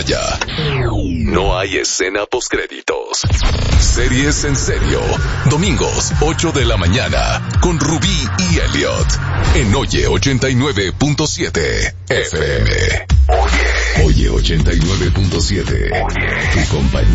pantalla. No hay escena postcréditos. Series en serio. Domingos, 8 de la mañana, con Rubí y Elliot. En Oye 89.7 FM. Oye 89.7. Tu compañía.